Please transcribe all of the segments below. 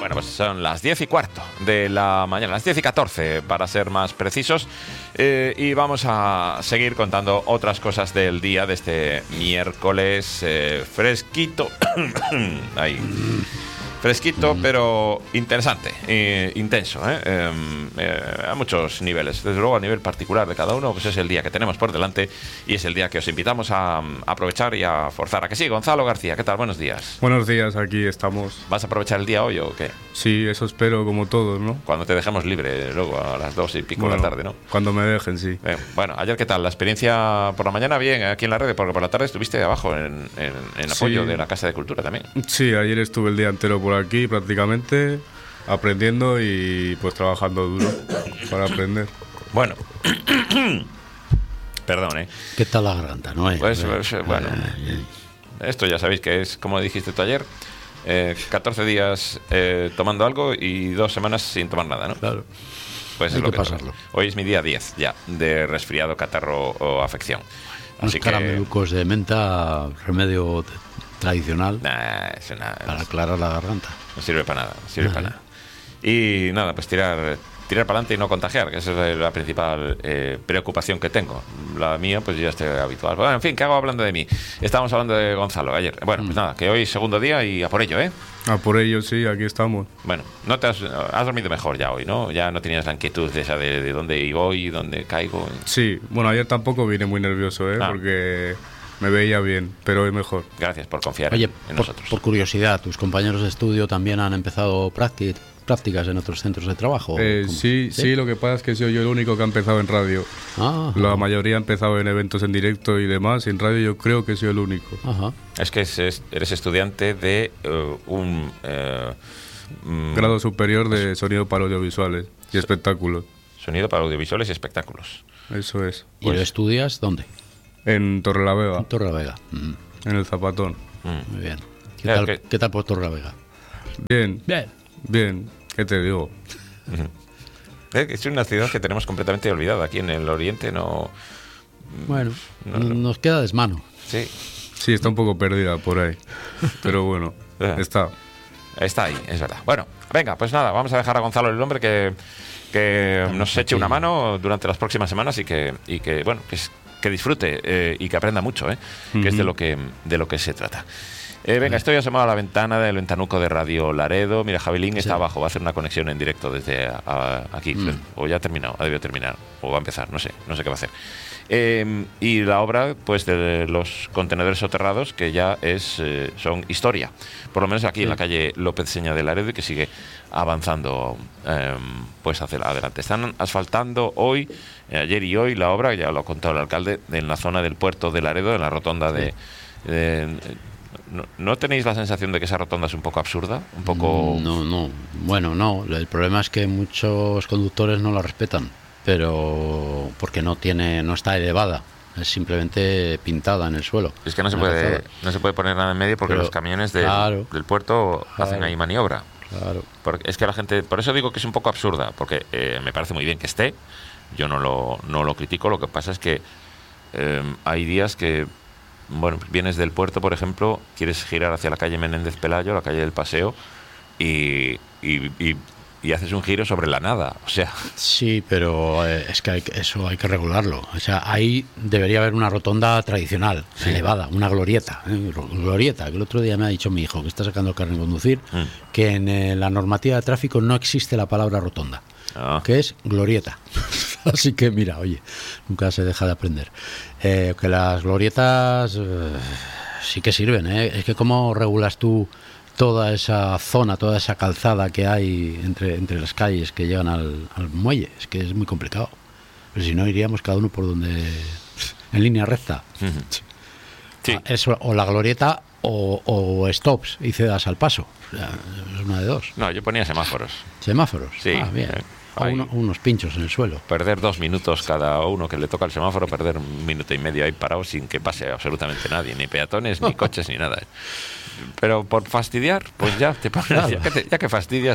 Bueno, pues son las 10:15 de la mañana, las 10:14 para ser más precisos, y vamos a seguir contando otras cosas del día de este miércoles fresquito. Ahí. Fresquito, pero interesante, intenso, a muchos niveles. Desde luego, a nivel particular de cada uno, pues es el día que tenemos por delante y es el día que os invitamos a aprovechar y a forzar. ¿A que sí? Gonzalo García, ¿qué tal? Buenos días. Buenos días, aquí estamos. ¿Vas a aprovechar el día hoy o qué? Sí, eso espero, como todos, ¿no? Cuando te dejemos libre, luego a las 2:00 de la tarde, ¿no? Cuando me dejen, sí. Bueno, ayer, ¿qué tal? La experiencia por la mañana, bien, aquí en la red, porque por la tarde estuviste abajo en apoyo de la Casa de Cultura también. Sí, ayer estuve el día entero por aquí prácticamente, aprendiendo y pues trabajando duro para aprender. Bueno, perdón, ¿Qué tal la garganta, no? Pues bueno, esto ya sabéis que es, como dijiste tú ayer, 14 días tomando algo y 2 semanas sin tomar nada, ¿no? Claro. Pues hay es lo que pasarlo. Hoy es mi día 10 ya de resfriado, catarro o afección. Unos caramelucos de menta, remedio tradicional para aclarar la garganta. No sirve para nada, Y nada, pues tirar para adelante y no contagiar, que esa es la principal preocupación que tengo. La mía, pues ya estoy habitual. Bueno, en fin, ¿qué hago hablando de mí? Estábamos hablando de Gonzalo ayer. Bueno, pues nada, que hoy es segundo día y a por ello, ¿eh? A por ello, sí, aquí estamos. Bueno, no te has dormido mejor ya hoy, ¿no? Ya no tenías la inquietud de esa de dónde voy, dónde caigo. Sí, bueno, ayer tampoco vine muy nervioso, porque me veía bien, pero hoy mejor. Gracias por confiar en nosotros. Por curiosidad, ¿tus compañeros de estudio también han empezado prácticas en otros centros de trabajo? Sí, lo que pasa es que soy yo el único que ha empezado en radio. La mayoría ha empezado en eventos en directo y demás, y en radio yo creo que soy el único. Ajá. Es que eres estudiante de un grado superior de sonido para audiovisuales y espectáculos. Sonido para audiovisuales y espectáculos. Eso es. ¿Y lo estudias dónde? En Torrelavega. En Torrelavega. En el Zapatón. Muy bien. ¿Qué tal por Torrelavega? Bien. ¿Qué te digo? Es una ciudad que tenemos completamente olvidada. Aquí en el oriente no... Bueno, nos queda desmano. Sí, está un poco perdida por ahí. Pero bueno, está ahí, es verdad. Bueno, venga, pues nada, vamos a dejar a Gonzalo el hombre que nos eche una mano durante las próximas semanas y que bueno, que disfrute y que aprenda mucho, que es de lo que se trata. Venga, estoy asomado a la ventana del ventanuco de Radio Laredo. Mira, Javilín está abajo, va a hacer una conexión en directo desde aquí. O ya ha terminado, ha debido terminar, o va a empezar, no sé qué va a hacer. Y la obra, pues, de los contenedores soterrados, que ya son historia, por lo menos aquí en la calle López Seña de Laredo, y que sigue avanzando pues hacia adelante. Están asfaltando hoy, ayer y hoy, la obra, ya lo ha contado el alcalde, en la zona del puerto de Laredo, en la rotonda de ¿No tenéis la sensación de que esa rotonda es un poco absurda? Un poco... No. Bueno, no. El problema es que muchos conductores no la respetan, pero porque no está elevada. Es simplemente pintada en el suelo. Es que no se puede poner nada en medio porque los camiones del puerto hacen ahí maniobra. Claro. Porque es que la gente... Por eso digo que es un poco absurda, porque me parece muy bien que esté. Yo no lo critico. Lo que pasa es que hay días que... Bueno, vienes del puerto, por ejemplo, quieres girar hacia la calle Menéndez Pelayo, la calle del Paseo, y haces un giro sobre la nada, o sea... Sí, pero es que eso hay que regularlo. O sea, ahí debería haber una rotonda tradicional, elevada, una glorieta. Glorieta, que el otro día me ha dicho mi hijo, que está sacando el carnet de conducir, que en la normativa de tráfico no existe la palabra rotonda, que es glorieta. Así que mira, oye, nunca se deja de aprender. Que las glorietas sí que sirven, Es que cómo regulas tú toda esa zona, toda esa calzada que hay entre las calles que llegan al muelle. Es que es muy complicado. Pero si no, iríamos cada uno por donde... en línea recta. Sí. Eso, o la glorieta o stops y cedas al paso. O sea, es una de dos. No, yo ponía semáforos. ¿Semáforos? Sí. Bien. Unos pinchos en el suelo. Perder 2 minutos cada uno que le toca el semáforo, perder 1 minuto y medio ahí parado sin que pase absolutamente nadie, ni peatones, ni coches, ni nada. Pero por fastidiar, pues ya te pones, ya que fastidias,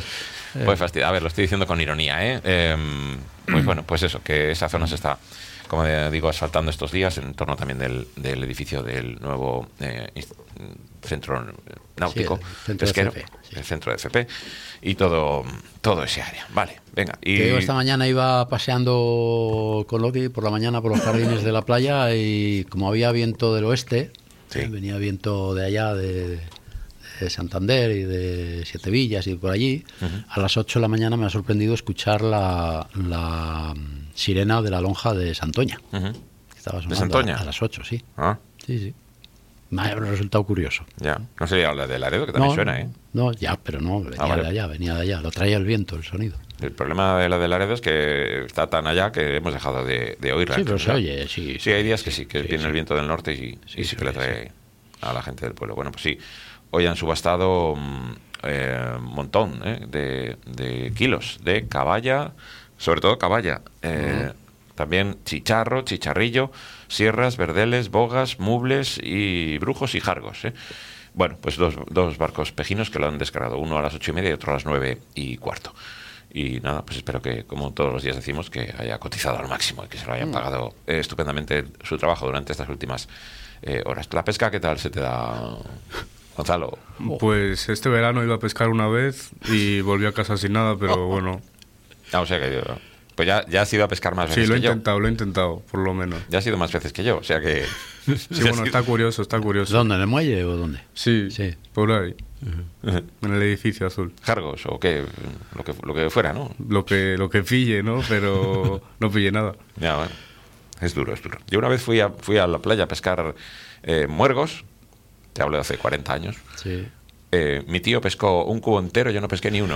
Pues fastidio. A ver, lo estoy diciendo con ironía, ¿eh? Pues bueno, pues eso, que esa zona se está, como digo, asfaltando estos días en torno también del edificio del nuevo centro náutico, pesquero, el centro de FP, y todo ese área. Vale, venga. Y esta mañana iba paseando con Loki por la mañana por los jardines de la playa y como había viento del oeste, venía viento de allá, de Santander y de Siete Villas y por allí, a las 8 de la mañana me ha sorprendido escuchar la sirena de la lonja de Santoña. Estaba sonando. ¿De Santoña? A las 8, sí. Sí. Me ha resultado curioso. Ya, no sería la de Laredo, que también suena, ¿eh? No, ya, pero no, venía de allá, lo traía el viento, el sonido. El problema de la de Laredo es que está tan allá que hemos dejado de oírla. Sí, pero se oye, sí. Sí, hay días que viene el viento del norte y sí que le trae a la gente del pueblo. Bueno, pues sí, hoy han subastado un montón de kilos de caballa, sobre todo caballa, también chicharro, chicharrillo, sierras, verdeles, bogas, mubles y brujos y jargos. Bueno, pues dos barcos pejinos que lo han descargado, uno a las 8:30 y otro a las 9:15. Y nada, pues espero que, como todos los días decimos, que haya cotizado al máximo y que se lo hayan pagado estupendamente su trabajo durante estas últimas horas. ¿La pesca qué tal se te da, Gonzalo? Pues este verano iba a pescar una vez y volví a casa sin nada, pero bueno. O sea que pues ya has ido a pescar más veces que yo. Sí, lo he intentado, por lo menos. Ya has ido más veces que yo, o sea que... Sí, bueno, está curioso. ¿Dónde? ¿En el muelle o dónde? Sí, por ahí. En el edificio azul. ¿Jargos o qué? Lo que fuera, ¿no? Lo que pille, ¿no? Pero no pille nada. Ya, bueno. Es duro. Yo una vez fui a la playa a pescar muergos. Te hablo de hace 40 años. Sí. Mi tío pescó un cubo entero, yo no pesqué ni uno.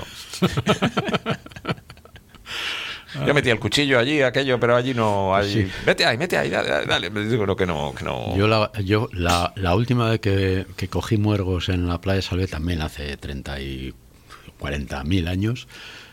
Yo metí el cuchillo allí, aquello, pero allí no. Allí. Sí. Mete ahí, dale. Me digo que no. Yo la última vez que cogí muergos en la playa de Salvé, también hace 30 y 40.000 años,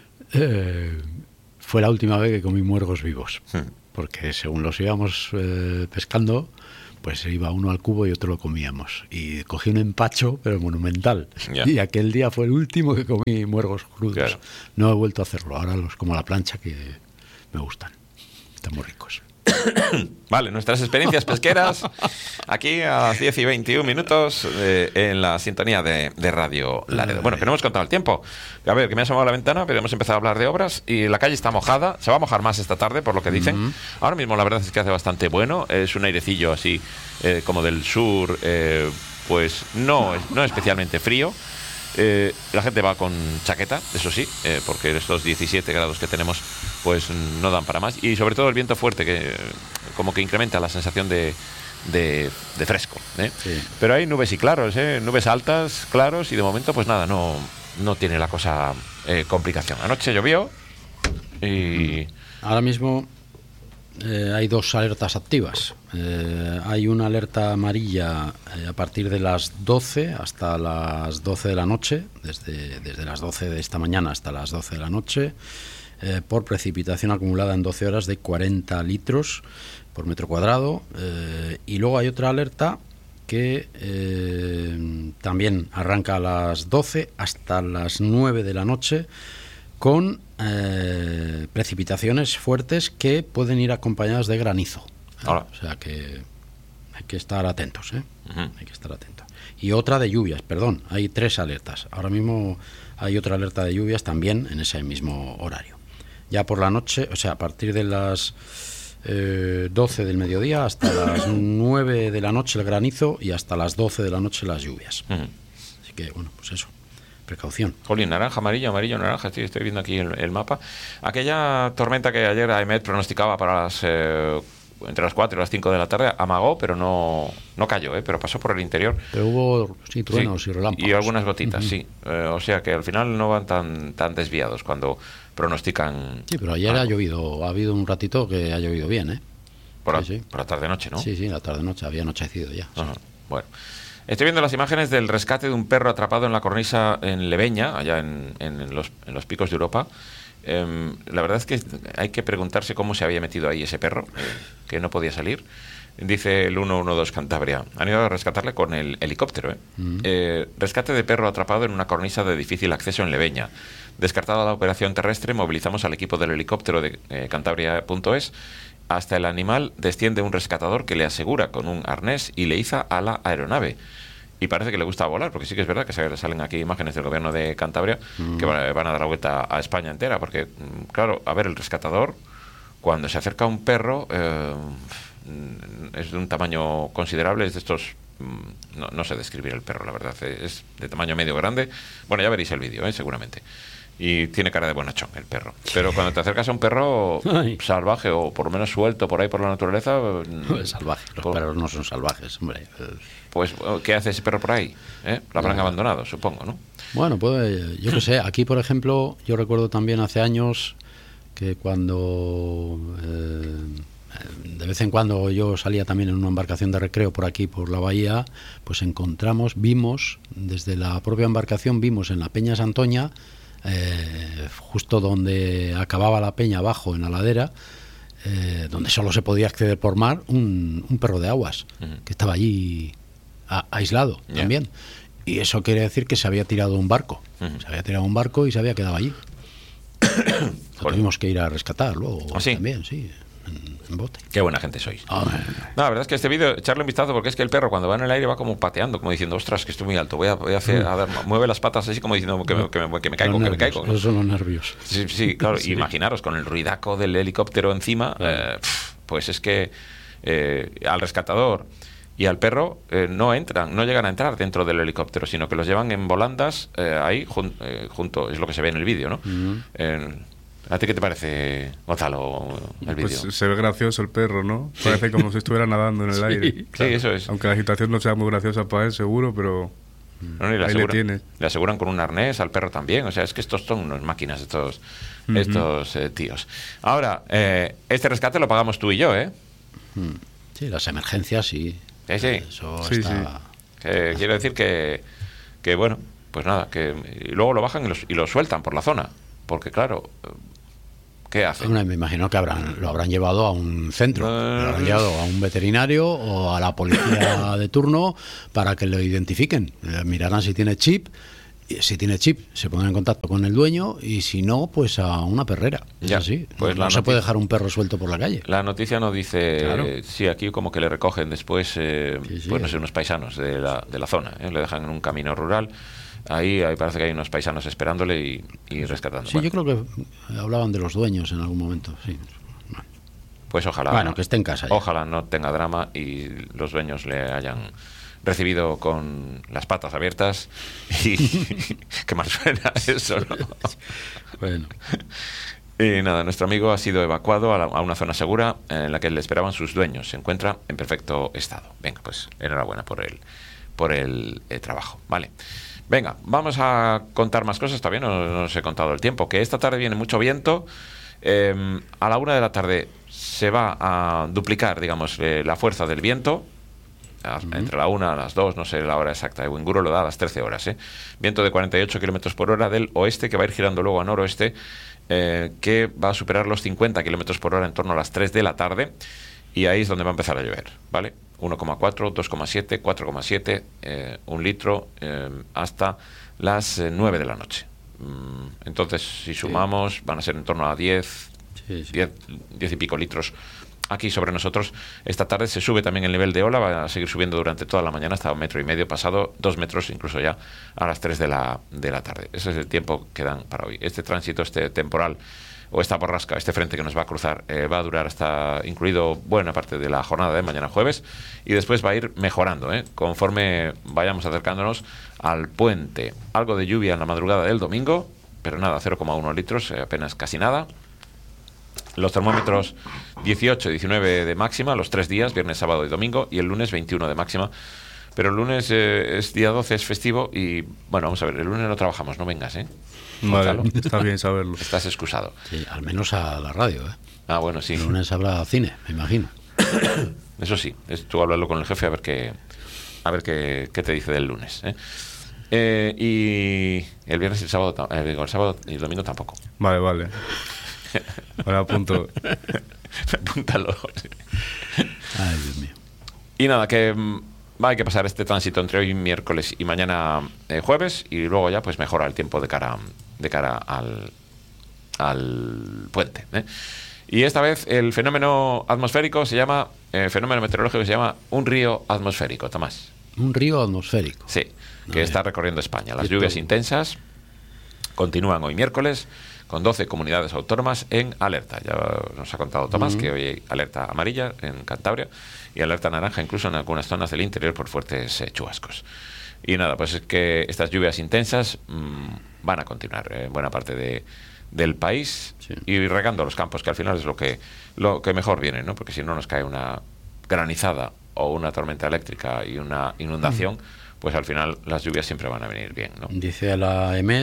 fue la última vez que comí muergos vivos. Porque según los íbamos pescando, pues iba uno al cubo y otro lo comíamos. Y cogí un empacho, pero monumental. Yeah. Y aquel día fue el último que comí muergos crudos. Claro. No he vuelto a hacerlo. Ahora los como a la plancha, que me gustan. Están muy ricos. Vale, nuestras experiencias pesqueras aquí a las 10:21 en la sintonía de Radio Laredo. Bueno, que no hemos contado el tiempo. A ver, que me ha asomado la ventana, pero hemos empezado a hablar de obras y la calle está mojada. Se va a mojar más esta tarde, por lo que dicen. Ahora mismo la verdad es que hace bastante bueno. Es un airecillo así como del sur, pues no especialmente frío. La gente va con chaqueta, eso sí, porque estos 17 grados que tenemos pues no dan para más, y sobre todo el viento fuerte que como que incrementa la sensación de fresco, sí. Pero hay nubes y claros, nubes altas, claros, y de momento pues nada, no tiene la cosa complicación. Anoche llovió y... Ahora mismo hay dos alertas activas. Hay una alerta amarilla a partir de las 12 hasta las 12 de la noche, desde las 12 de esta mañana hasta las 12 de la noche, por precipitación acumulada en 12 horas de 40 litros por metro cuadrado. Y luego hay otra alerta que también arranca a las 12 hasta las 9 de la noche, con precipitaciones fuertes que pueden ir acompañadas de granizo. O sea que hay que estar atentos, Hay que estar atentos. Y otra de lluvias, perdón, hay 3 alertas. Ahora mismo hay otra alerta de lluvias también en ese mismo horario. Ya por la noche, o sea, a partir de las 12 del mediodía hasta las 9 de la noche el granizo y hasta las 12 de la noche las lluvias. Así que, bueno, pues eso. Precaución. Jolín, naranja, amarillo, naranja. Sí, estoy viendo aquí el mapa. Aquella tormenta que ayer AEMET pronosticaba para entre las 4 y las 5 de la tarde, amagó, pero no cayó, pero pasó por el interior. Pero hubo truenos y relámpagos. Y algunas gotitas, sí. O sea que al final no van tan desviados cuando pronostican. Sí, pero ayer ha habido un ratito que ha llovido bien, Por la tarde-noche, ¿no? Sí, la tarde-noche, había anochecido ya. Ajá. Bueno. Estoy viendo las imágenes del rescate de un perro atrapado en la cornisa en Leveña, allá en los picos de Europa. La verdad es que hay que preguntarse cómo se había metido ahí ese perro, que no podía salir. Dice el 112 Cantabria. Han ido a rescatarle con el helicóptero. Rescate de perro atrapado en una cornisa de difícil acceso en Leveña. Descartada la operación terrestre, movilizamos al equipo del helicóptero de Cantabria.es. Hasta el animal desciende un rescatador que le asegura con un arnés y le iza a la aeronave. Y parece que le gusta volar, porque sí que es verdad que salen aquí imágenes del gobierno de Cantabria que van a dar la vuelta a España entera. Porque, claro, a ver, el rescatador, cuando se acerca a un perro... es de un tamaño considerable, es de estos... No sé describir el perro, la verdad. Es de tamaño medio grande. Bueno, ya veréis el vídeo, seguramente. Y tiene cara de bonachón el perro. Pero cuando te acercas a un perro salvaje o por lo menos suelto por ahí por la naturaleza... No es salvaje, los perros no son salvajes, hombre. Pues, ¿qué hace ese perro por ahí? Lo habrán abandonado, supongo, ¿no? Bueno, pues yo qué sé. Aquí, por ejemplo, yo recuerdo también hace años que cuando... de vez en cuando yo salía también en una embarcación de recreo por aquí, por la bahía, pues vimos, desde la propia embarcación, vimos en la Peña Santoña, justo donde acababa la peña abajo en la ladera, donde solo se podía acceder por mar, un perro de aguas, que estaba allí aislado también. Y eso quiere decir que se había tirado un barco, se había tirado un barco y se había quedado allí. Lo tuvimos que ir a rescatar luego también, sí. En bote. Qué buena gente sois. No, la verdad es que este vídeo, echarle un vistazo, porque es que el perro cuando va en el aire va como pateando, como diciendo, ostras, que estoy muy alto, voy a hacer, a ver, mueve las patas así como diciendo que me caigo, que me caigo. Esos son los nervios. Sí, claro. Sí. Imaginaros con el ruidaco del helicóptero encima, pues es que al rescatador y al perro no llegan a entrar dentro del helicóptero, sino que los llevan en volandas ahí junto, es lo que se ve en el vídeo, ¿no? ¿A ti qué te parece, Gonzalo, el vídeo? Pues se ve gracioso el perro, ¿no? Sí. Parece como si estuviera nadando en el aire. Claro. Sí, eso es. Aunque la agitación no sea muy graciosa para él, seguro, pero ahí le tienes. Le aseguran con un arnés al perro también. O sea, es que estos son unas máquinas, estos tíos. Ahora, este rescate lo pagamos tú y yo, ¿eh? Sí, las emergencias, sí. Sí. Eso está... quiero decir que, bueno, pues nada, que y luego lo bajan y lo sueltan por la zona. Porque, claro... ¿Qué hacen? Bueno, me imagino que lo habrán llevado a un centro, lo habrán llevado a un veterinario o a la policía de turno para que lo identifiquen. Mirarán si tiene chip. Si tiene chip, se pondrán en contacto con el dueño, y si no, pues a una perrera. Ya, así. Pues no se puede dejar un perro suelto por la calle. La noticia no dice... Claro. Sí, aquí como que le recogen después, pues no sé, unos paisanos de la zona. Le dejan en un camino rural. Ahí parece que hay unos paisanos esperándole y rescatando. Sí, bueno. Yo creo que hablaban de los dueños en algún momento, sí. Pues ojalá... Bueno, que esté en casa ya. Ojalá no tenga drama y los dueños le hayan recibido con las patas abiertas y... ¿Qué mal suena eso, no? Bueno. Y nada, nuestro amigo ha sido evacuado a una zona segura en la que le esperaban sus dueños. Se encuentra en perfecto estado. Venga, pues enhorabuena por el trabajo. Vale. Venga, vamos a contar más cosas. Todavía no os he contado el tiempo. Que esta tarde viene mucho viento. A la 1 de la tarde se va a duplicar, digamos, la fuerza del viento. Entre la 1 a las 2, no sé la hora exacta. El Winguro lo da a las 13 horas. Viento de 48 kilómetros por hora del oeste, que va a ir girando luego a noroeste, que va a superar los 50 kilómetros por hora en torno a las 3 de la tarde. Y ahí es donde va a empezar a llover, ¿vale? 1,4, 2,7, 4,7, 1 litro hasta las 9 de la noche. Entonces, si sumamos, van a ser en torno a 10 y pico litros aquí sobre nosotros. Esta tarde se sube también el nivel de ola, va a seguir subiendo durante toda la mañana hasta 1,5 metros, pasado 2 metros incluso ya a las 3 de la tarde. Ese es el tiempo que dan para hoy. Este tránsito, este temporal, o esta borrasca, este frente que nos va a cruzar, va a durar hasta incluido buena parte de la jornada de mañana jueves, y después va a ir mejorando conforme vayamos acercándonos al puente. Algo de lluvia en la madrugada del domingo, pero nada, 0,1 litros, apenas casi nada. Los termómetros 18 y 19 de máxima los 3 días, viernes, sábado y domingo, y el lunes 21 de máxima. Pero el lunes es día 12, es festivo, y bueno, vamos a ver, el lunes no trabajamos, no vengas, Vale, está bien saberlo. Estás excusado. Sí, al menos a la radio, Ah, bueno, sí. El lunes habrá cine, me imagino. Eso sí, tú háblalo con el jefe a ver qué te dice del lunes. Y el viernes y el sábado y el domingo tampoco. Vale. Ahora apunto. Apúntalo. Ay, Dios mío. Y nada, que hay que pasar este tránsito entre hoy miércoles y mañana jueves, y luego ya pues mejora el tiempo de cara al puente. Y esta vez el fenómeno atmosférico se llama, fenómeno meteorológico se llama un río atmosférico, Tomás. Un río atmosférico. Sí, que está recorriendo España. Las lluvias intensas continúan hoy miércoles, con 12 comunidades autónomas en alerta. Ya nos ha contado Tomás que hoy hay alerta amarilla en Cantabria y alerta naranja incluso en algunas zonas del interior por fuertes chubascos. Y nada, pues es que estas lluvias intensas van a continuar en buena parte del país, sí, y regando los campos, que al final es lo que mejor viene, ¿no? Porque si no nos cae una granizada o una tormenta eléctrica y una inundación, pues al final las lluvias siempre van a venir bien, ¿no? Dice la EMET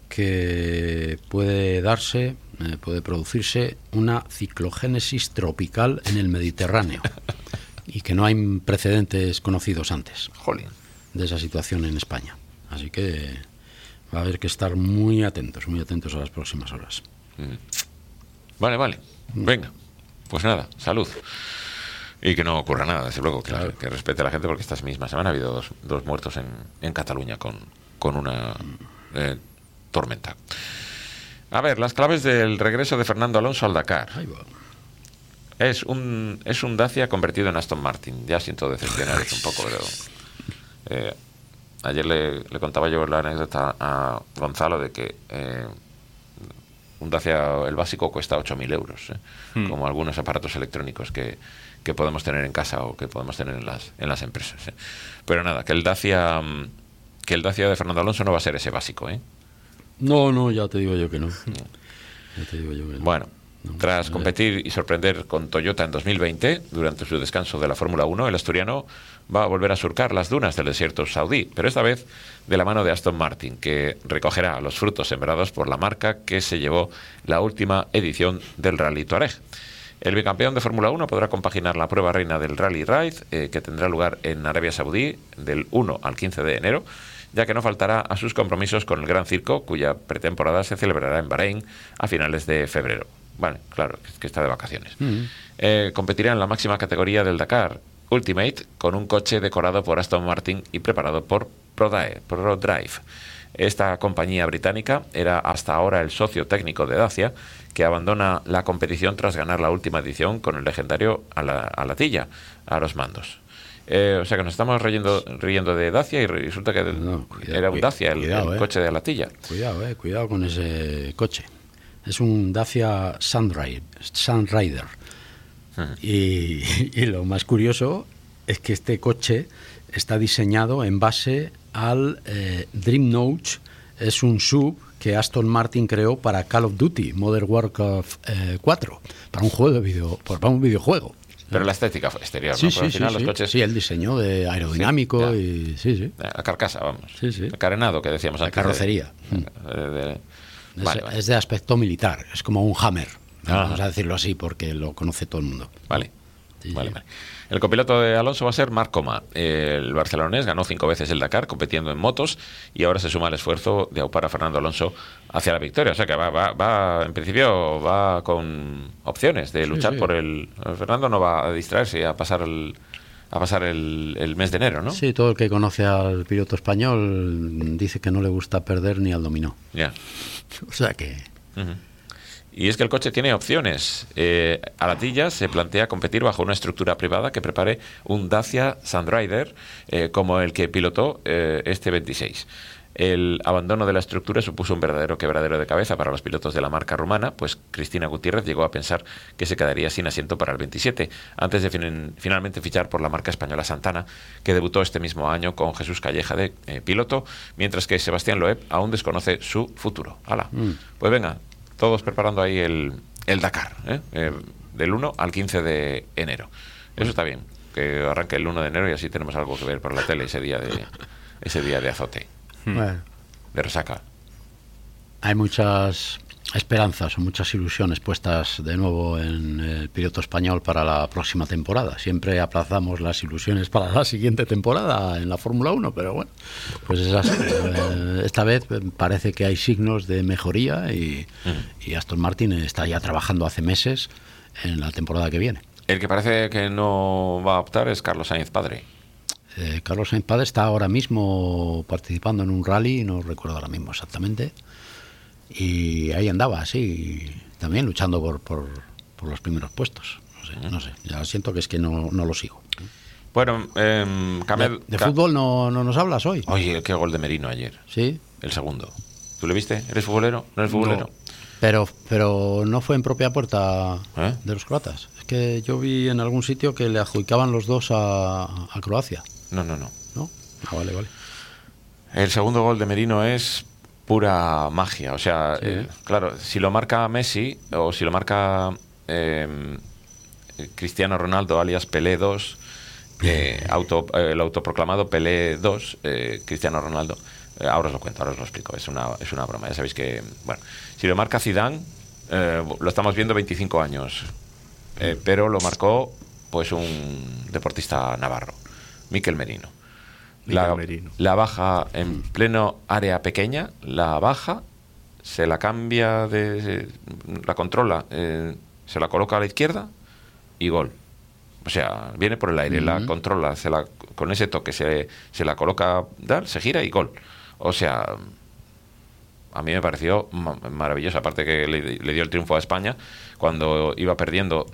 que puede producirse una ciclogénesis tropical en el Mediterráneo y que no hay precedentes conocidos antes. Jolín. De esa situación en España. Así que va a haber que estar muy atentos a las próximas horas. Vale. Venga, pues nada, salud. Y que no ocurra nada, desde luego, claro, que respete a la gente, porque esta misma semana ha habido dos muertos en Cataluña con una tormenta. A ver, las claves del regreso de Fernando Alonso al Dakar. Ahí va. Es un Dacia convertido en Aston Martin. Ya siento decepcionaros un poco, pero ayer le contaba yo la anécdota a Gonzalo de que un Dacia, el básico, cuesta 8.000 euros, como algunos aparatos electrónicos que podemos tener en casa o que podemos tener en las empresas. Pero nada, que el Dacia de Fernando Alonso no va a ser ese básico, No, ya te digo yo que no. Bueno, tras competir y sorprender con Toyota en 2020, durante su descanso de la Fórmula 1, el asturiano va a volver a surcar las dunas del desierto saudí, pero esta vez de la mano de Aston Martin, que recogerá los frutos sembrados por la marca que se llevó la última edición del Rally Touareg. El bicampeón de Fórmula 1 podrá compaginar la prueba reina del Rally Ride, que tendrá lugar en Arabia Saudí del 1 al 15 de enero, ya que no faltará a sus compromisos con el Gran Circo, cuya pretemporada se celebrará en Bahrein a finales de febrero. Vale, claro, es que está de vacaciones. Competirá en la máxima categoría del Dakar Ultimate, con un coche decorado por Aston Martin y preparado por ProDrive. Esta compañía británica era hasta ahora el socio técnico de Dacia, que abandona la competición tras ganar la última edición con el legendario Alatilla a los mandos. O sea que nos estamos riendo de Dacia y resulta que era un Dacia el coche de Alatilla. Cuidado con ese coche. Es un Dacia Sunrider. Y lo más curioso es que este coche está diseñado en base al Dreamnote. Es un sub que Aston Martin creó para Call of Duty Modern Warfare 4, para un videojuego. Pero la estética exterior, sí, ¿no? Sí, al final sí, los sí. Coches... Sí, el diseño de aerodinámico y... Sí. La carcasa, vamos. Sí. El carenado que decíamos antes. La carrocería. Vale. Es de aspecto militar, es como un Hammer. Vamos a decirlo así porque lo conoce todo el mundo. Vale. El copiloto de Alonso va a ser Marc Coma. El barcelonés ganó 5 veces el Dakar compitiendo en motos y ahora se suma al esfuerzo de aupar a Fernando Alonso hacia la victoria. O sea que va en principio va con opciones de luchar por el... Fernando no va a distraerse y a pasar el mes de enero, ¿no? Sí, todo el que conoce al piloto español dice que no le gusta perder ni al dominó. Ya. O sea que... Y es que el coche tiene opciones. Alatilla se plantea competir bajo una estructura privada que prepare un Dacia Sunrider como el que pilotó este 26. El abandono de la estructura supuso un verdadero quebradero de cabeza para los pilotos de la marca rumana, pues Cristina Gutiérrez llegó a pensar que se quedaría sin asiento para el 27, antes de finalmente fichar por la marca española Santana, que debutó este mismo año con Jesús Calleja de piloto, mientras que Sebastián Loeb aún desconoce su futuro. Pues venga, todos preparando ahí el Dakar, del 1 al 15 de enero. Eso está bien, que arranque el 1 de enero y así tenemos algo que ver por la tele ese día de azote. Bueno, de resaca. Hay muchas esperanzas o muchas ilusiones puestas de nuevo en el piloto español para la próxima temporada. Siempre aplazamos las ilusiones para la siguiente temporada en la Fórmula 1, pero bueno, pues es así. Esta vez parece que hay signos de mejoría y Aston Martin está ya trabajando hace meses en la temporada que viene. El que parece que no va a optar es Carlos Sainz padre. Carlos Sainz padre está ahora mismo participando en un rally, no recuerdo ahora mismo exactamente, y ahí andaba, así, también luchando por los primeros puestos. No sé, ya siento que es que no lo sigo. Bueno, de fútbol no nos hablas hoy. Oye, qué gol de Merino ayer. Sí. El segundo. ¿Tú lo viste? ¿Eres futbolero? ¿No eres futbolero? No. Pero no fue en propia puerta de los croatas. Es que yo vi en algún sitio que le adjudicaban los dos a Croacia. No. ¿No? Ah, vale. El segundo gol de Merino es pura magia. O sea, sí. Claro, si lo marca Messi o si lo marca Cristiano Ronaldo, alias Pelé 2, el autoproclamado Pelé 2, Cristiano Ronaldo. Ahora os lo cuento, ahora os lo explico. Es una broma. Ya sabéis que, bueno, si lo marca Zidane, lo estamos viendo 25 años. Pero lo marcó pues un deportista navarro, Mikel Merino. La baja en pleno área pequeña, la baja, se la cambia, la controla, se la coloca a la izquierda y gol. O sea, viene por el aire, la controla, con ese toque se la coloca, se gira y gol. O sea, a mí me pareció maravilloso. Aparte que le dio el triunfo a España cuando iba perdiendo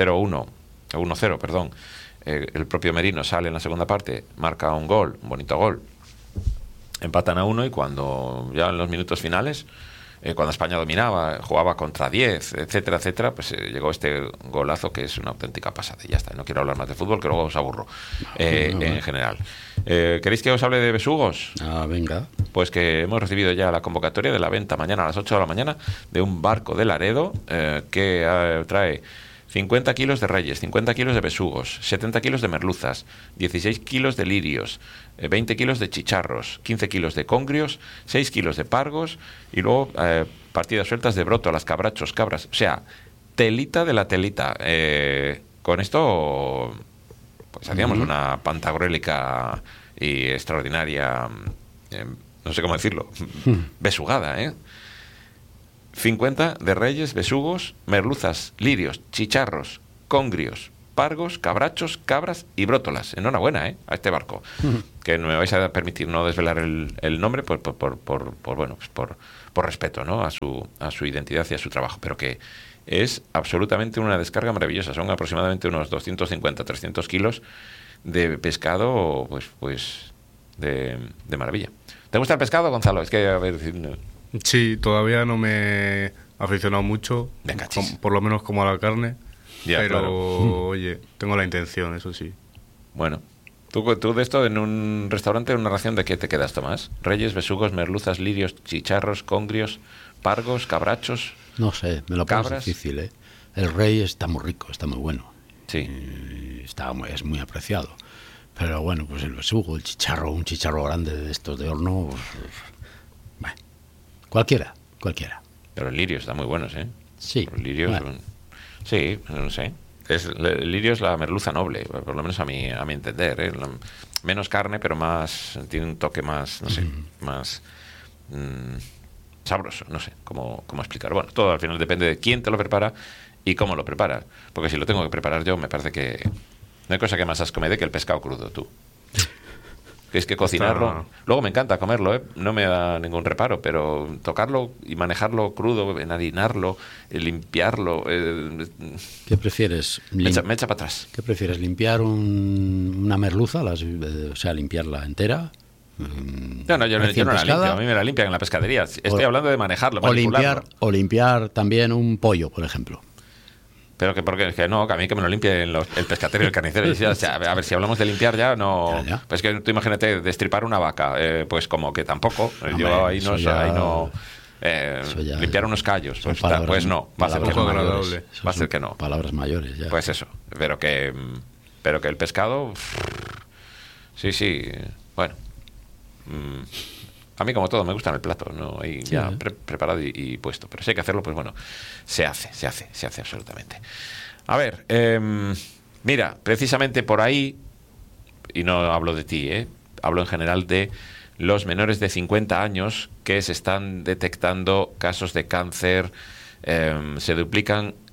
1-0, perdón. El propio Merino sale en la segunda parte, marca un bonito gol. Empatan a 1 y cuando ya en los minutos finales, cuando España dominaba, jugaba contra 10, etcétera, pues llegó este golazo que es una auténtica pasada. Y ya está, no quiero hablar más de fútbol, que luego os aburro en general. ¿Queréis que os hable de besugos? Venga. Pues que hemos recibido ya la convocatoria de la venta mañana a las 8 de la mañana de un barco de Laredo que trae 50 kilos de reyes, 50 kilos de besugos, 70 kilos de merluzas, 16 kilos de lirios, 20 kilos de chicharros, 15 kilos de congrios, 6 kilos de pargos y luego partidas sueltas de brótolas, cabrachos, cabras. O sea, telita de la telita. Con esto pues hacíamos una pantagruélica y extraordinaria, no sé cómo decirlo, besugada, 50 de reyes, besugos, merluzas, lirios, chicharros, congrios, pargos, cabrachos, cabras y brótolas. Enhorabuena, a este barco. Que me vais a permitir no desvelar el nombre por respeto, ¿no? a su identidad y a su trabajo, pero que es absolutamente una descarga maravillosa. Son aproximadamente unos 250-300 kilos de pescado, pues de maravilla. ¿Te gusta el pescado, Gonzalo? Es que, a ver... Sí, todavía no me he aficionado mucho. Venga, por lo menos como a la carne. Ya, pero, claro. Oye, tengo la intención, eso sí. Bueno, ¿tú de esto en un restaurante, en una ración, de qué te quedas, Tomás? Reyes, besugos, merluzas, lirios, chicharros, congrios, pargos, cabrachos. No sé, me lo pones difícil, ¿eh? El rey está muy rico, está muy bueno. Sí. Es muy apreciado. Pero bueno, pues el besugo, el chicharro, un chicharro grande de estos de horno... Bueno, cualquiera. Pero el lirio está muy bueno, ¿eh? Sí. El lirio sí, no sé. El lirio es la merluza noble, por lo menos a mi entender, menos carne, pero tiene un toque más, no sé, más sabroso, no sé cómo explicar. Bueno, todo al final depende de quién te lo prepara y cómo lo preparas. Porque si lo tengo que preparar yo, me parece que no hay cosa que más asco me dé que el pescado crudo, tú. Que es que cocinarlo... Luego me encanta comerlo, no me da ningún reparo, pero tocarlo y manejarlo crudo, enharinarlo, limpiarlo... ¿Qué prefieres? Me echa para atrás. ¿Qué prefieres? ¿Limpiar una merluza? O sea, limpiarla entera... No, yo no la limpio, a mí me la limpian en la pescadería. Estoy hablando de manejarlo, o limpiar también un pollo, por ejemplo. Pero porque es que a mí que me lo limpie el pescatero y el carnicero. O sea, a ver, si hablamos de limpiar ya. Pues que tú imagínate destripar una vaca, pues como que tampoco. Hombre, yo ahí no. Limpiar unos callos, pues no, va a ser que no. Palabras mayores ya. Pues eso, pero que el pescado, sí, bueno. A mí, como todo, me gusta en el plato, ¿no? Ahí sí, ya preparado y puesto. Pero si hay que hacerlo, pues bueno, se hace absolutamente. A ver, mira, precisamente por ahí, y no hablo de ti, hablo en general de los menores de 50 años que se están detectando casos de cáncer, se duplican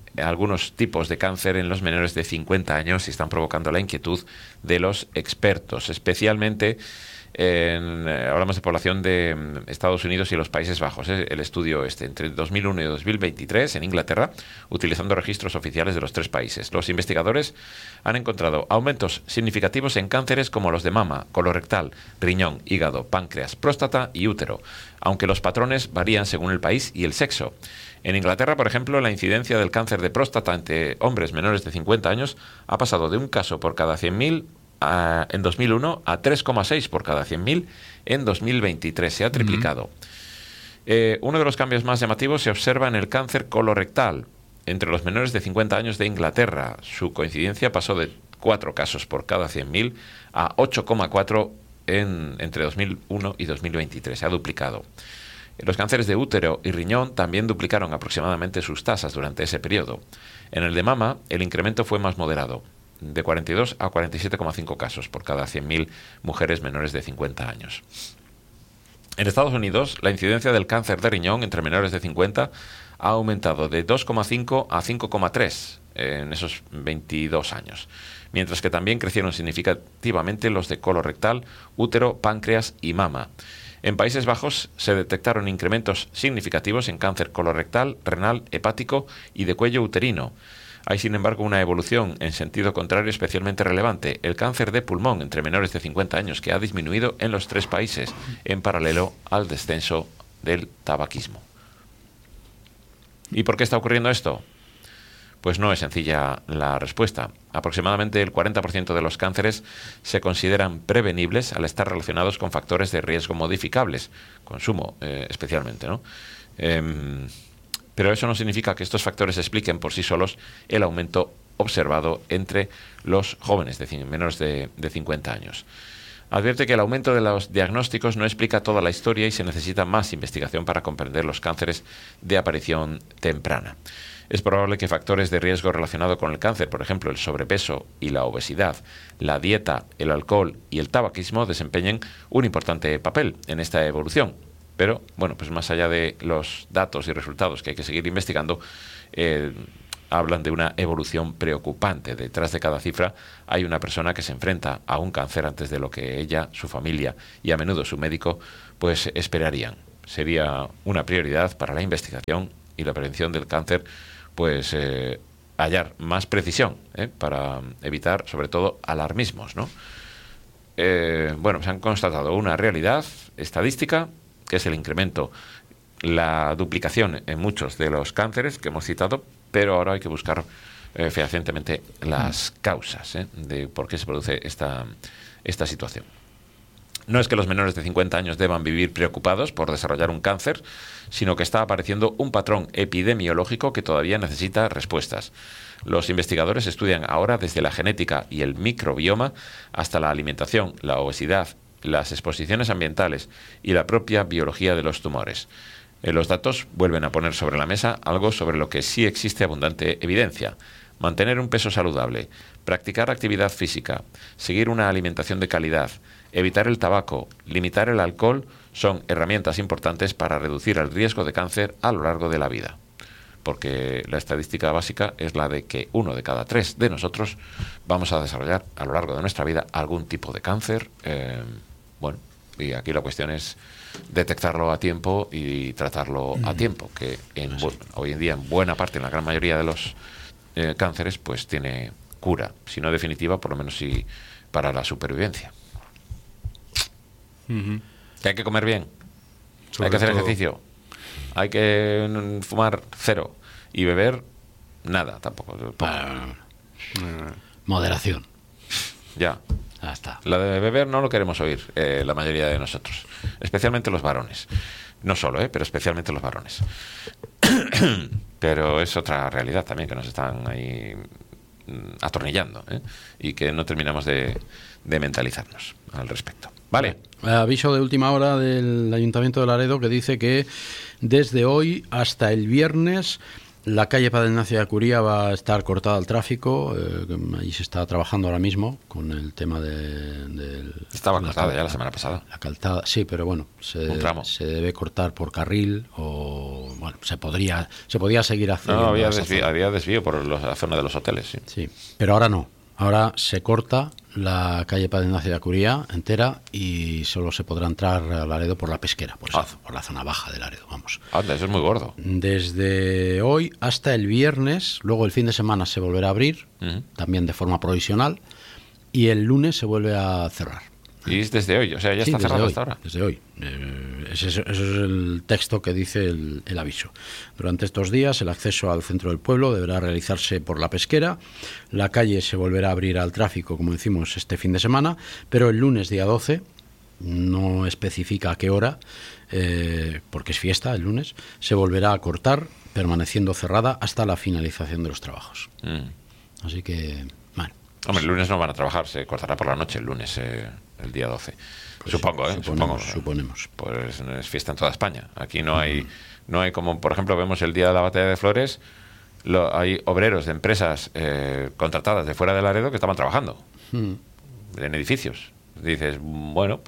algunos tipos de cáncer en los menores de 50 años y están provocando la inquietud de los expertos, especialmente hablamos de población de Estados Unidos y los Países Bajos. El estudio entre 2001 y 2023 en Inglaterra, utilizando registros oficiales de los 3 países. Los investigadores han encontrado aumentos significativos en cánceres como los de mama, colorectal, riñón, hígado, páncreas, próstata y útero, aunque los patrones varían según el país y el sexo. En Inglaterra, por ejemplo, la incidencia del cáncer de próstata entre hombres menores de 50 años ha pasado de un caso por cada 100.000 en 2001 a 3,6 por cada 100.000 en 2023. Se ha triplicado. Uno de los cambios más llamativos se observa en el cáncer colorectal. Entre los menores de 50 años de Inglaterra, su coincidencia pasó de 4 casos por cada 100.000 a 8,4 entre 2001 y 2023. Se ha duplicado. Los cánceres de útero y riñón también duplicaron aproximadamente sus tasas durante ese periodo. En el de mama, el incremento fue más moderado, de 42 a 47,5 casos por cada 100.000 mujeres menores de 50 años. En Estados Unidos, la incidencia del cáncer de riñón entre menores de 50 ha aumentado de 2,5 a 5,3 en esos 22 años, mientras que también crecieron significativamente los de colorectal, útero, páncreas y mama. En Países Bajos se detectaron incrementos significativos en cáncer colorectal, renal, hepático y de cuello uterino. Hay, sin embargo, una evolución en sentido contrario especialmente relevante, el cáncer de pulmón entre menores de 50 años, que ha disminuido en los 3 países, en paralelo al descenso del tabaquismo. ¿Y por qué está ocurriendo esto? Pues no es sencilla la respuesta. Aproximadamente el 40% de los cánceres se consideran prevenibles al estar relacionados con factores de riesgo modificables, consumo especialmente, ¿no? Pero eso no significa que estos factores expliquen por sí solos el aumento observado entre los jóvenes menores de 50 años. Advierte que el aumento de los diagnósticos no explica toda la historia y se necesita más investigación para comprender los cánceres de aparición temprana. Es probable que factores de riesgo relacionados con el cáncer, por ejemplo el sobrepeso y la obesidad, la dieta, el alcohol y el tabaquismo, desempeñen un importante papel en esta evolución. Pero, bueno, pues más allá de los datos y resultados que hay que seguir investigando, hablan de una evolución preocupante. Detrás de cada cifra hay una persona que se enfrenta a un cáncer antes de lo que ella, su familia y a menudo su médico, pues esperarían. Sería una prioridad para la investigación y la prevención del cáncer, pues hallar más precisión para evitar, sobre todo, alarmismos, ¿no? Bueno, se han constatado una realidad estadística, que es el incremento, la duplicación en muchos de los cánceres que hemos citado, pero ahora hay que buscar fehacientemente las causas de por qué se produce esta situación. No es que los menores de 50 años deban vivir preocupados por desarrollar un cáncer, sino que está apareciendo un patrón epidemiológico que todavía necesita respuestas. Los investigadores estudian ahora desde la genética y el microbioma hasta la alimentación, la obesidad, las exposiciones ambientales y la propia biología de los tumores. Los datos vuelven a poner sobre la mesa algo sobre lo que sí existe abundante evidencia: mantener un peso saludable, practicar actividad física, seguir una alimentación de calidad, evitar el tabaco, limitar el alcohol son herramientas importantes para reducir el riesgo de cáncer a lo largo de la vida. Porque la estadística básica es la de que 1 de cada 3 de nosotros vamos a desarrollar a lo largo de nuestra vida algún tipo de cáncer. Bueno, y aquí la cuestión es detectarlo a tiempo y tratarlo a tiempo, que hoy en día en buena parte, en la gran mayoría de los cánceres, pues tiene cura, si no definitiva, por lo menos sí para la supervivencia. Que hay que comer bien, hay que hacer ejercicio, hay que fumar 0 y beber nada tampoco. Moderación. Ya. Ya está. La de beber no lo queremos oír la mayoría de nosotros, especialmente los varones. No solo, pero especialmente los varones. Pero es otra realidad también que nos están ahí atornillando, y que no terminamos de mentalizarnos al respecto. Vale. Aviso de última hora del Ayuntamiento de Laredo que dice que desde hoy hasta el viernes la calle Padre Ignacio de Acuría va a estar cortada al tráfico. Allí se está trabajando ahora mismo con el tema del... Estaba cortada ya la semana pasada. La calzada, sí, pero bueno, se debe cortar por carril o bueno, se podía seguir haciendo. No, había desvío por la zona de los hoteles, sí. Sí, pero ahora no. Ahora se corta la calle Padre Ignacio de Acuría entera y solo se podrá entrar a Laredo por la Pesquera, por la zona baja de Laredo, vamos. Anda, eso es muy gordo. Desde hoy hasta el viernes, luego el fin de semana se volverá a abrir, también de forma provisional, y el lunes se vuelve a cerrar. Y es desde hoy, o sea, ya está cerrado hasta ahora. Desde hoy. Eso es el texto que dice el aviso. Durante estos días, el acceso al centro del pueblo deberá realizarse por la Pesquera. La calle se volverá a abrir al tráfico, como decimos, este fin de semana, pero el lunes, día 12, no especifica a qué hora, porque es fiesta el lunes, se volverá a cortar, permaneciendo cerrada hasta la finalización de los trabajos. Así que, bueno. Hombre, el lunes no van a trabajar, se cortará por la noche el lunes, el día 12. Pues supongo, suponemos. Pues es fiesta en toda España. Aquí no hay como, por ejemplo, vemos el día de la Batalla de Flores, hay obreros de empresas contratadas de fuera de Laredo que estaban trabajando en edificios. Dices, bueno,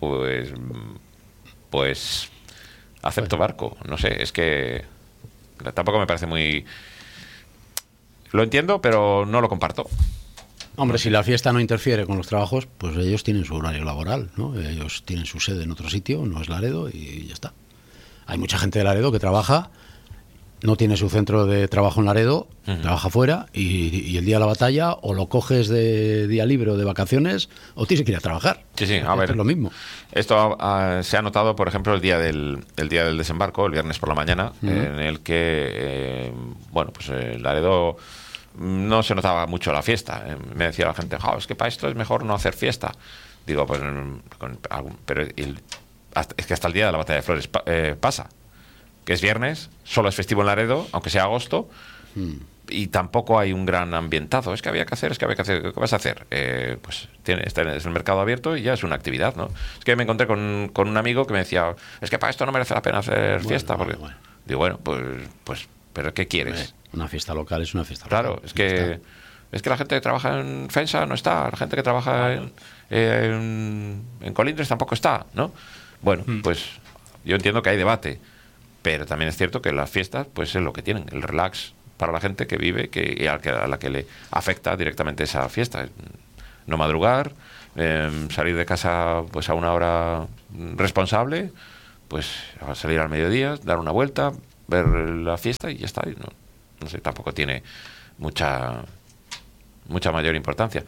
pues acepto barco. No sé, es que tampoco me parece muy... Lo entiendo, pero no lo comparto. Hombre, si la fiesta no interfiere con los trabajos, pues ellos tienen su horario laboral, ¿no? Ellos tienen su sede en otro sitio, no es Laredo, y ya está. Hay mucha gente de Laredo que trabaja, no tiene su centro de trabajo en Laredo, trabaja fuera, y el día de la batalla o lo coges de día libre o de vacaciones, o tienes que ir a trabajar. Sí, a ver. Es lo mismo. Esto se ha notado, por ejemplo, el día del desembarco, el viernes por la mañana, en el que, Laredo... no se notaba mucho la fiesta. Me decía la gente, es que para esto es mejor no hacer fiesta. Digo, pues, pero es que hasta el día de la Batalla de Flores pasa. Que es viernes, solo es festivo en Laredo, aunque sea agosto, y tampoco hay un gran ambientado. Es que había que hacer. ¿Qué vas a hacer? Pues está en el mercado abierto y ya es una actividad, ¿no? Es que me encontré con un amigo que me decía, es que para esto no merece la pena hacer fiesta. Digo, pues, ¿pero qué quieres? Una fiesta local es una fiesta local. Claro, es que la gente que trabaja en FENSA no está, la gente que trabaja en Colindres tampoco está, ¿no? Bueno, pues yo entiendo que hay debate, pero también es cierto que las fiestas pues es lo que tienen, el relax para la gente que vive y a la que le afecta directamente esa fiesta. No madrugar, salir de casa pues a una hora responsable, pues salir al mediodía, dar una vuelta, ver la fiesta y ya está. No sé, tampoco tiene mucha mayor importancia.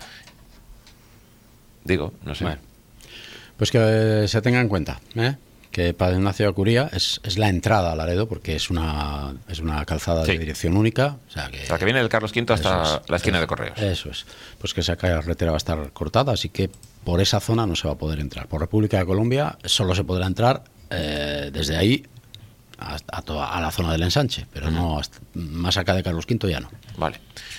Digo, no sé. Bueno, pues que se tenga en cuenta, que Padre Ignacio de Acuría es la entrada a Laredo, porque es una calzada de dirección única. O sea que viene del Carlos V hasta la esquina de Correos. Eso es. Pues que esa carretera va a estar cortada, así que por esa zona no se va a poder entrar. Por República de Colombia solo se podrá entrar desde ahí a la zona del ensanche, pero no más acá de Carlos V ya no. Vale.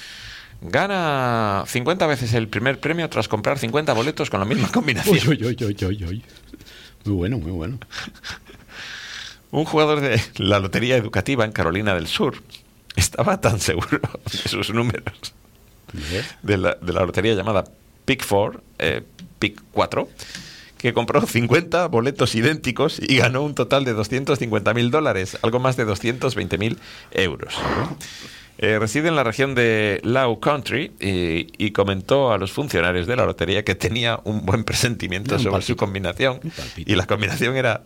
Gana 50 veces el primer premio tras comprar 50 boletos con la misma combinación. Uy. Muy bueno, muy bueno. Un jugador de la lotería educativa en Carolina del Sur estaba tan seguro de sus números de la lotería llamada Pick 4, que compró 50 boletos idénticos y ganó un total de $250.000, algo más de 220.000 euros. Reside en la región de Low Country y comentó a los funcionarios de la lotería que tenía un buen presentimiento sobre su combinación. Y la combinación era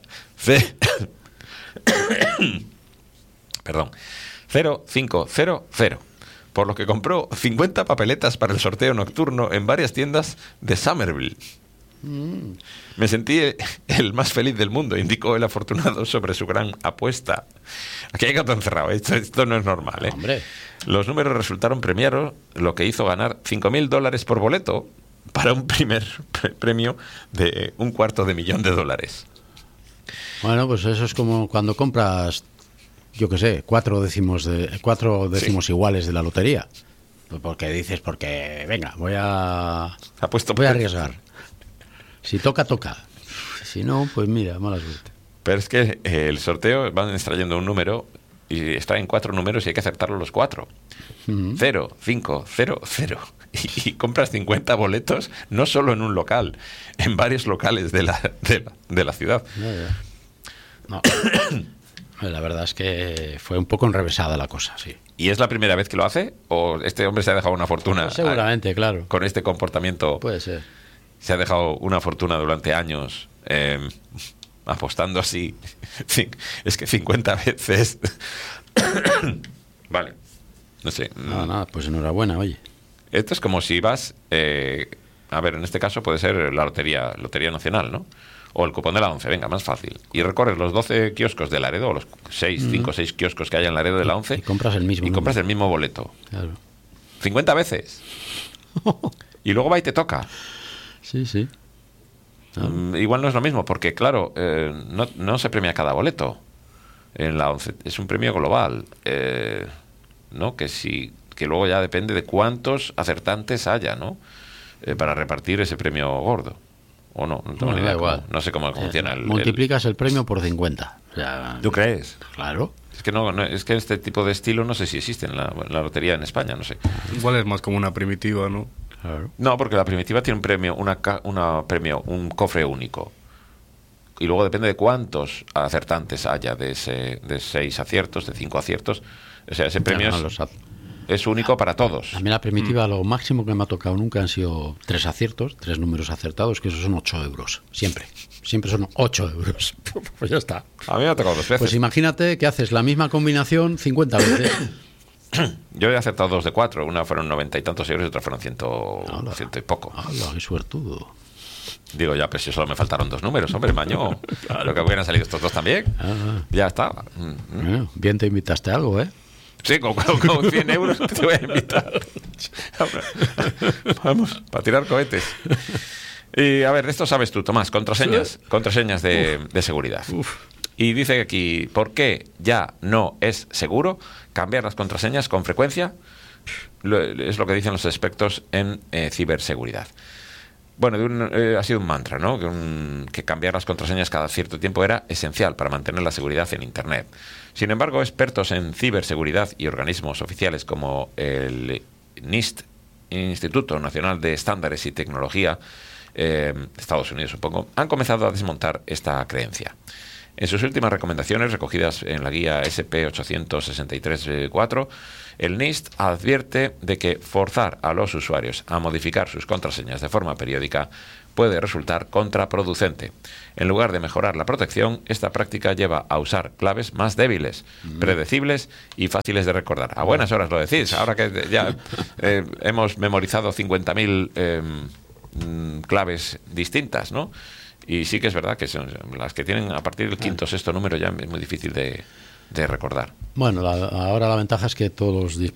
0500, por lo que compró 50 papeletas para el sorteo nocturno en varias tiendas de Somerville. Me sentí el más feliz del mundo, indicó el afortunado sobre su gran apuesta. Aquí hay gato encerrado, esto no es normal, ¿eh? Hombre. Los números resultaron premiados, lo que hizo ganar $5.000 por boleto para un primer premio de $250.000. Bueno, pues eso es como cuando compras, yo qué sé, 4 décimos iguales de la lotería. Porque dices, venga, voy a arriesgar. Si toca, toca. Si no, pues mira, mala suerte. Pero es que el sorteo van extrayendo un número y extraen 4 números y hay que acertarlos los 4. 0, 5, 0, 0. Y compras 50 boletos, no solo en un local, en varios locales de la ciudad. No. La verdad es que fue un poco enrevesada la cosa, sí. ¿Y es la primera vez que lo hace? ¿O este hombre se ha dejado una fortuna? Pues seguramente, claro. Con este comportamiento. Puede ser. Se ha dejado una fortuna durante años apostando así. Es que 50 veces. Vale. No sé. Nada, pues enhorabuena, oye. Esto es como si vas... a ver, en este caso puede ser la Lotería Nacional, ¿no? O el cupón de la 11, venga, más fácil. Y recorres los 12 kioscos de Laredo, o los 5 o 6 kioscos que hay en Laredo de la 11. Y compras el mismo. Y compras el mismo boleto. Claro. 50 veces. Y luego va y te toca. Sí, sí. Igual no es lo mismo, porque claro, no se premia cada boleto. En la 11 es un premio global. ¿No? Que luego ya depende de cuántos acertantes haya, ¿no? Para repartir ese premio gordo. ¿O no? No tengo ni idea. Igual. No sé cómo funciona. Multiplicas el premio por 50. O sea, ¿tú crees? Claro. Es que es que este tipo de estilo no sé si existe en la lotería en España, no sé. Igual es más como una primitiva, ¿no? Claro. No, porque la primitiva tiene un premio, un cofre único. Y luego depende de cuántos acertantes haya de 6 aciertos, de 5 aciertos. O sea, ese premio es único para todos. A mí la primitiva, lo máximo que me ha tocado nunca han sido 3 aciertos, 3 números acertados, que esos son 8 euros. Siempre son 8 euros. Pues ya está. A mí me ha tocado 2 veces. Pues imagínate que haces la misma combinación 50 veces. Yo he acertado 2 de 4. Una fueron 90 y tantos euros y otra fueron 100 y poco. ¡Hala, qué suertudo! Digo, ya, pues si solo me faltaron 2 números, hombre, maño. Claro. Lo que hubieran salido estos 2 también. Ya está. Bueno, bien te invitaste a algo, ¿eh? Sí, con 100 euros te voy a invitar. Vamos, para tirar cohetes. Y a ver, de esto sabes tú, Tomás, contraseñas de seguridad. Uf. Y dice aquí, ¿por qué ya no es seguro cambiar las contraseñas con frecuencia? Es lo que dicen los expertos en ciberseguridad. Bueno, ha sido un mantra, ¿no? Que cambiar las contraseñas cada cierto tiempo era esencial para mantener la seguridad en Internet. Sin embargo, expertos en ciberseguridad y organismos oficiales como el NIST, Instituto Nacional de Estándares y Tecnología, Estados Unidos supongo, han comenzado a desmontar esta creencia. En sus últimas recomendaciones, recogidas en la guía SP863-4, el NIST advierte de que forzar a los usuarios a modificar sus contraseñas de forma periódica puede resultar contraproducente. En lugar de mejorar la protección, esta práctica lleva a usar claves más débiles, predecibles y fáciles de recordar. A buenas horas lo decís, ahora que ya hemos memorizado 50.000 claves distintas, ¿no? Y sí que es verdad que son las que tienen a partir del quinto o sexto número ya es muy difícil de recordar. Bueno, ahora la ventaja es que todos los